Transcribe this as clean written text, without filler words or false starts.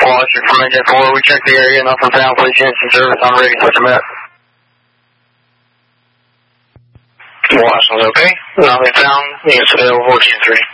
Foster from Engine 4. We checked the area, nothing found. Please engine service. I'm ready to submit. Washington's okay. Nothing found. Units available 14-3.